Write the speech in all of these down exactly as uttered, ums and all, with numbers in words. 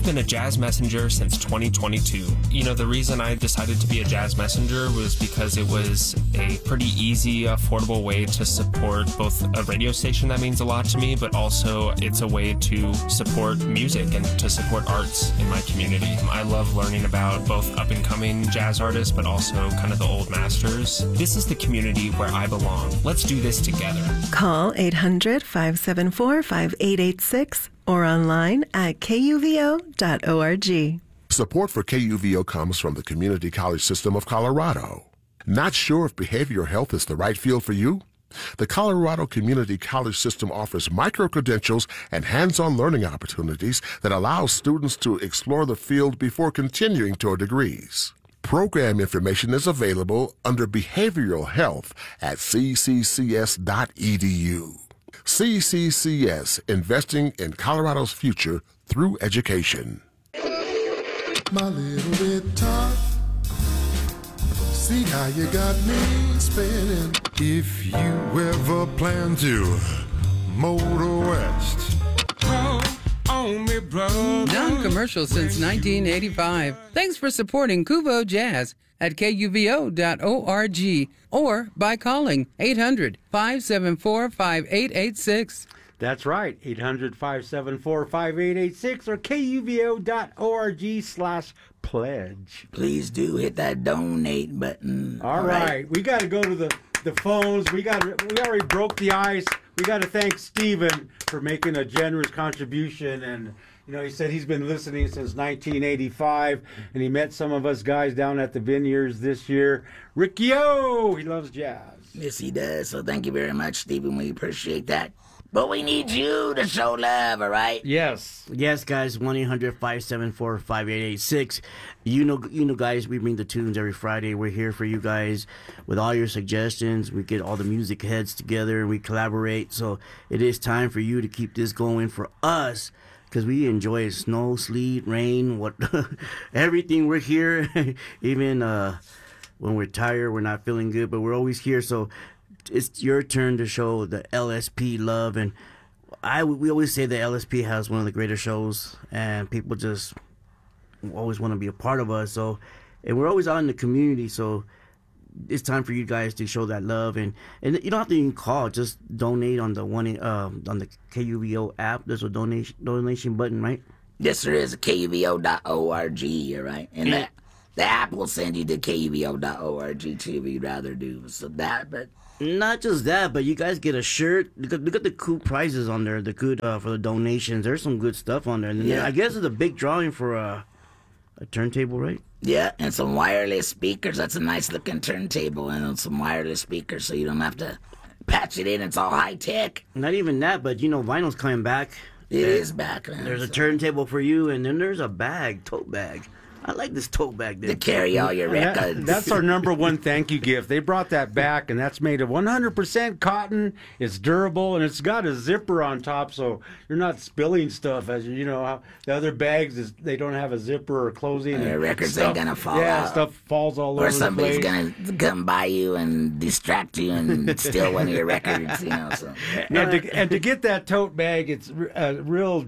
been a Jazz Messenger since twenty twenty-two. You know, the reason I decided to be a Jazz Messenger was because it was a pretty easy, affordable way to support both a radio station that means a lot to me, but also it's a way to support music and to support arts in my community. I love learning about both up-and-coming jazz artists, but also kind of the old masters. This is the community where I belong. Let's do this together. Call eight hundred, five seven four, five eight eight six or online at K U V O dot org. Support for K U V O comes from the Community College System of Colorado. Not sure if behavioral health is the right field for you? The Colorado Community College System offers micro-credentials and hands-on learning opportunities that allow students to explore the field before continuing toward degrees. Program information is available under Behavioral Health at c c c s dot e d u. C C C S, investing in Colorado's future through education. My little bit tough. See how you got me spinning. If you ever plan to motor west, call on me, brother. Non-commercial since nineteen eighty-five. Thanks for supporting Kuvo Jazz at K U V O dot org or by calling eight hundred, five seven four, five eight eight six. That's right, eight hundred, five seven four, five eight eight six or K U V O dot org slash pledge. Please do hit that donate button. All, All right. right, we got to go to the, the phones. We got we already broke the ice. We got to thank Stephen for making a generous contribution, and you know he said he's been listening since nineteen eighty-five, and he met some of us guys down at the Vineyards this year. Ricky-O, he loves jazz. Yes, he does. So thank you very much, Stephen. We appreciate that. But we need you to show love, all right? Yes. Yes, guys, one eight hundred, five seven four, five eight eight six. You know, you know, guys, we bring the tunes every Friday. We're here for you guys with all your suggestions. We get all the music heads together and we collaborate. So it is time for you to keep this going for us because we enjoy snow, sleet, rain, what, everything. We're here, even uh, when we're tired, we're not feeling good, but we're always here. So it's your turn to show the L S P love, and I we always say that L S P has one of the greatest shows, and people just always want to be a part of us. So, and we're always out in the community, so it's time for you guys to show that love, and, and you don't have to even call, just donate on the one um, on the K U V O app. There's a donation donation button, right? Yes, there is. K U V O dot org, right? And that the app will send you to K U V O dot org too if you'd rather do so that, but. Not just that, but you guys get a shirt. Look at, look at the cool prizes on there. The good uh, for the donations. There's some good stuff on there. And yeah. I guess it's a big drawing for a, a turntable, right? Yeah, and some wireless speakers. That's a nice looking turntable and some wireless speakers, so you don't have to patch it in. It's all high tech. Not even that, but you know, vinyl's coming back. It there, is back. Man, there's so. a turntable for you, and then there's a bag, tote bag. I like this tote bag there. To carry all your records. That, that's our number one thank you gift. They brought that back, and that's made of one hundred percent cotton. It's durable, and it's got a zipper on top, so you're not spilling stuff. As you, you know, how the other bags, is they don't have a zipper or closing. And your records stuff, ain't going to fall yeah, out. stuff falls all or over the place. Or somebody's going to come by you and distract you and steal one of your records, you know. So. And, to, and to get that tote bag, it's a real...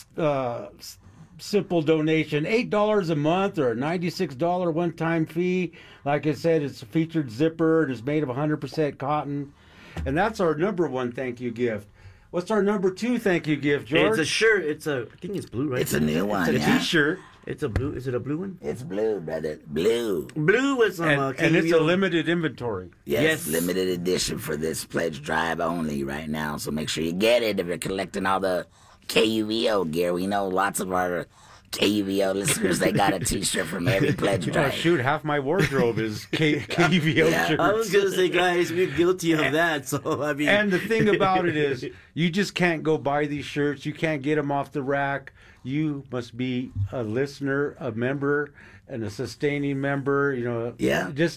Uh, simple donation, eight dollars a month or a ninety-six dollars one-time fee. Like I said, it's a featured zipper and it's made of one hundred percent cotton. And that's our number one thank you gift. What's our number two thank you gift, George? It's a shirt. It's a, I think it's blue, right? It's a new one, It's a yeah. t-shirt. It's a blue. Is it a blue one? It's blue, brother. Blue. Blue with some And, uh, and it's a limited inventory. Yes, Yes. limited edition for this pledge drive only right now. So make sure you get it if you're collecting all the K U V O gear. We know lots of our K U V O listeners, they got a t-shirt from every pledge Oh, drive. shoot, half my wardrobe is K- KUVO Yeah. shirts. I was going to say, guys, we're guilty of that. So, I mean. And the thing about it is, you just can't go buy these shirts. You can't get them off the rack. You must be a listener, a member, and a sustaining member. You know, Yeah. Just,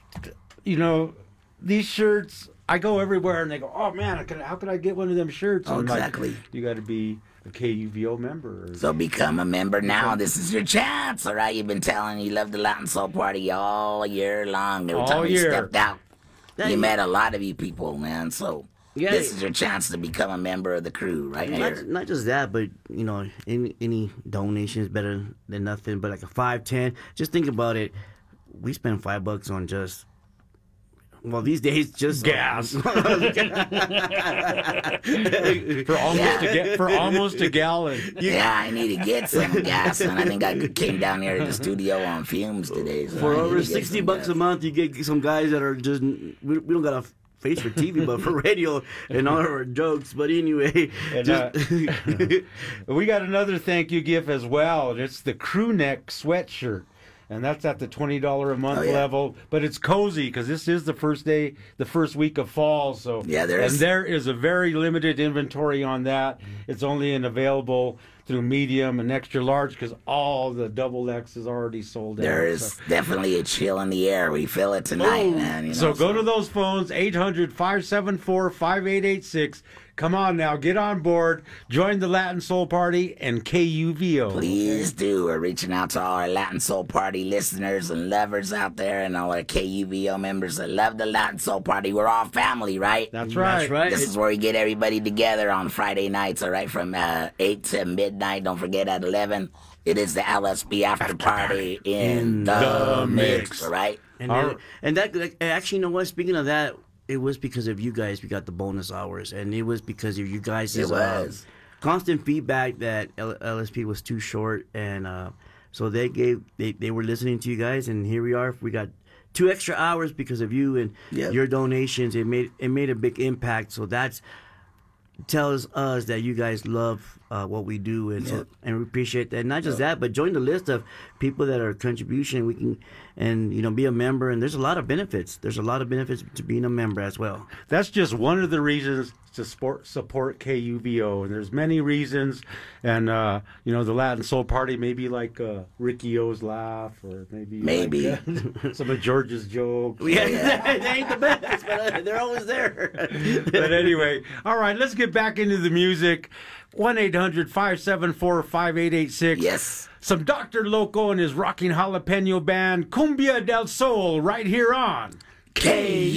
you know, these shirts, I go everywhere and they go, oh man, can, how can I get one of them shirts? Oh, I'm like, exactly. you got to be a K U V O member. So become a member now. This is your chance, all right? You've been telling you love the Latin Soul Party all year long. Every All time you year. stepped out, That- you met a lot of you people, man. So Yeah. this is your chance to become a member of the crew right Not, here. not just that, but you know, any any donation is better than nothing. But like a five, ten, just think about it. We spend five bucks on just, well, these days just Gas. for almost a ga- for almost a gallon. Yeah, I need to get some gas, and I think I came down here to the studio on fumes today. So For I need over to get sixty some bucks gas. a month, you get some guys that are just we, we don't got a face for T V, but for radio and all of our jokes. But anyway, And, just, uh, we got another thank you gift as well. and It's the crew neck sweatshirt. And that's at the twenty dollars a month Oh, yeah. level. But it's cozy because this is the first day, the first week of fall. So Yeah, there is- And there is a very limited inventory on that. It's only in available through medium and extra large because all the double X is already sold out. There So- is definitely a chill in the air. We feel it tonight, man. You know, So go to those phones, eight hundred, five seven four, five eight eight six. Come on now, get on board, join the Latin Soul Party and K U V O. Please do. We're reaching out to all our Latin Soul Party listeners and lovers out there and all our K U V O members that love the Latin Soul Party. We're all family, right? That's right. that's right. This is where we get everybody together on Friday nights, all right, from uh, eight to midnight. Don't forget at eleven, it is the L S B after party in the mix, all right? and, Our- then- and that like, actually, you know what? Speaking of that, it was because of you guys we got the bonus hours, and it was because of you guys' It was. Uh, constant feedback that L- LSP was too short, and uh, so they gave they, they were listening to you guys, and here we are. We got two extra hours because of you and Yep. your donations. It made it made a big impact. So that's tells us that you guys love uh, what we do, and so, and we appreciate that. Not just that, but join the list of people that are contribution. We can, and you know, be a member. And there's a lot of benefits. There's a lot of benefits to being a member as well. That's just one of the reasons to support, support K U V O. And there's many reasons. And, uh, you know, the Latin Soul Party, maybe like uh, Ricky O's laugh, or maybe Maybe. like, uh, some of George's jokes. Yeah, they ain't the best, but uh, they're always there. But anyway, all right, let's get back into the music. one eight hundred, five seven four, five eight eight six. Yes. Some Doctor Loco and his rocking jalapeno band, Cumbia del Sol, right here on K